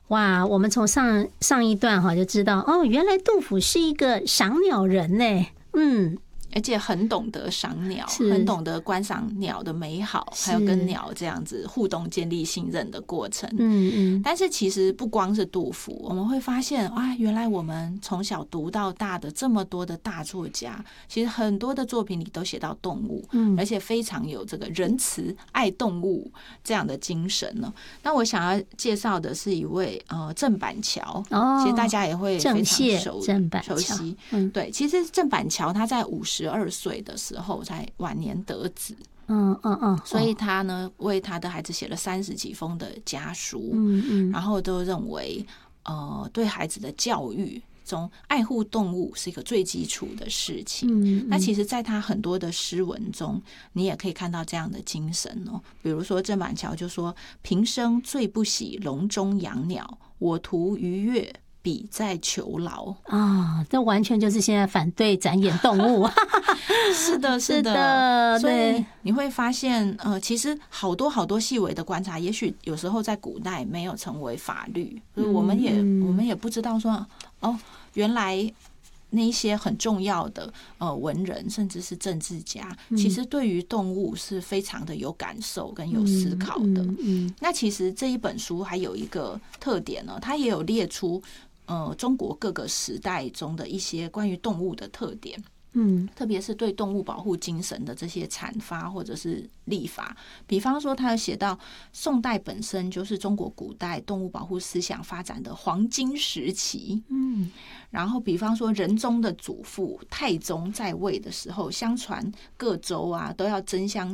哇，我们从上一段就知道哦，原来杜甫是一个赏鸟人呢。 而且很懂得赏鸟，很懂得观赏鸟的美好，还有跟鸟这样子互动、建立信任的过程。但是其实不光是杜甫，我们会发现啊，原来我们从小读到大的这么多的大作家，其实很多的作品里都写到动物，而且非常有这个仁慈、爱动物这样的精神呢。那我想要介绍的是一位郑板桥，其实大家也会非常熟悉。对，其实郑板桥他在52岁的时候才晚年得子，所以他呢为他的孩子写了30几封的家书，然后都认为对孩子的教育中爱护动物是一个最基础的事情。那其实在他很多的诗文中你也可以看到这样的精神哦。比如说郑板桥就说，平生最不喜笼中养鸟，我图愉悦，彼在求劳啊！这完全就是现在反对展演动物。 是的，是的，所以你会发现，其实好多细微的观察，也许有时候在古代没有成为法律，我们也不知道说，原来那一些很重要的文人，甚至是政治家，其实对于动物是非常的有感受跟有思考的。那其实这一本书还有一个特点呢，它也有列出中国各个时代中的一些关于动物的特点。特别是对动物保护精神的这些阐发或者是立法。比方说他有写到宋代本身就是中国古代动物保护思想发展的黄金时期。然后比方说仁宗的祖父太宗在位的时候，相传各州啊都要争相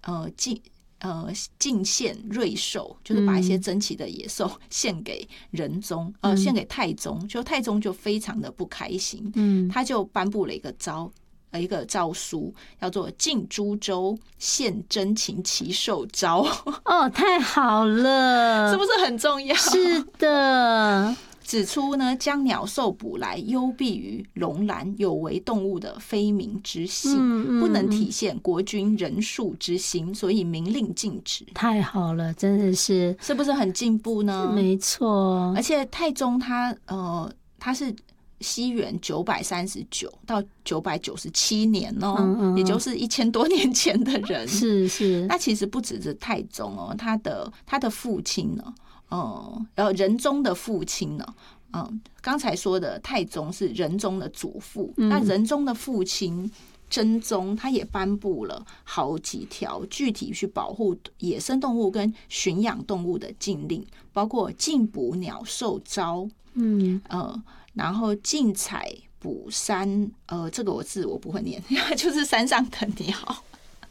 进献瑞兽，就是把一些珍奇的野兽献给仁宗，献给太宗，就太宗就非常的不开心，他就颁布了一个诏书，叫做进诸州献珍禽奇兽诏。 太好了， 是不是很重要？ 是的。 指出呢，将鸟兽捕来，幽闭于笼栏，有违动物的非民之性，不能体现国君仁恕之心，所以明令禁止。 太好了，真的是不是很进步呢？ 没错， 而且太宗他是西元939到997年也就是1000多年前的人。 是。 那其实不只是太宗他的父亲呢。仁宗的父亲呢？刚才说的太宗是仁宗的祖父，那仁宗的父亲真宗他也颁布了好几条具体去保护野生动物跟驯养动物的禁令，包括禁捕鸟兽招，然后禁采捕山，这个字我不会念，就是山上的鸟。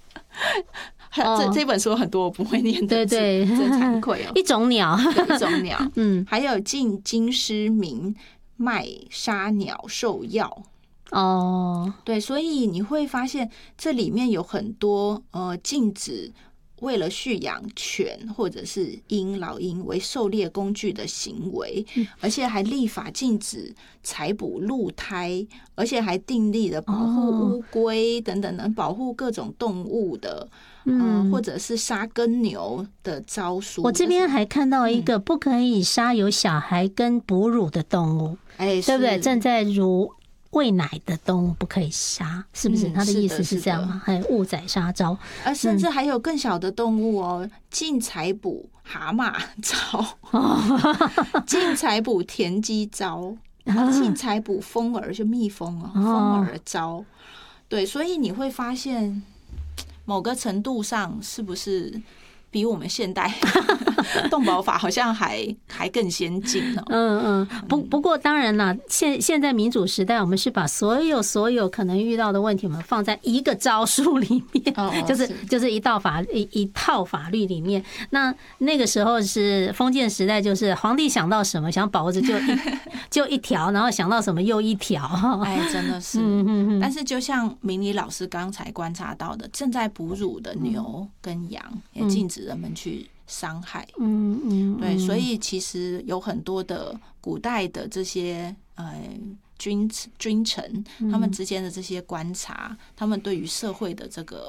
这本书很多我不会念的字， 对， 真惭愧一种鸟， 还有禁京师民卖杀鸟兽药。对，所以你会发现这里面有很多禁止为了蓄养犬或者是老鹰为狩猎工具的行为，而且还立法禁止采捕鹿胎，而且还订立了保护乌龟等等的保护各种动物的或者是杀耕牛的诏书。 我这边还看到一个不可以杀有小孩跟哺乳的动物，对不对？正在喂奶的动物不可以杀，是不是？他的意思是这样吗？还有误宰杀诏， 甚至还有更小的动物禁采捕蛤蟆诏，禁采捕田鸡诏，禁采捕蜂儿，就蜜蜂蜂儿诏。对，所以你会发现某个程度上是不是比我们现代动保法好像还更先进呢？ 不过当然啦，现在民主时代，我们是把所有可能遇到的问题，我们放在一个诏书里面，就是一套法律里面。那个时候是封建时代，就是皇帝想到什么想保子就一条，然后想到什么又一条。 真的是。但是就像明理老师刚才观察到的，正在哺乳的牛跟羊也禁止人们去伤害。对，所以其实有很多的古代的这些君臣他们之间的这些观察，他们对于社会的这个